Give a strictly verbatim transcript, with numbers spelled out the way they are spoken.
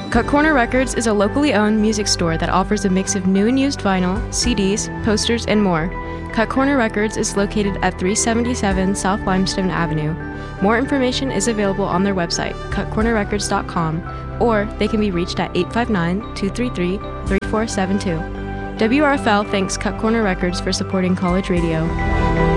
Cut Corner Records is a locally owned music store that offers a mix of new and used vinyl, C Ds, posters, and more. Cut Corner Records is located at three seventy-seven South Limestone Avenue. More information is available on their website, cut corner records dot com, or they can be reached at eight five nine, two three three, three four seven two. W R F L thanks Cut Corner Records for supporting college radio.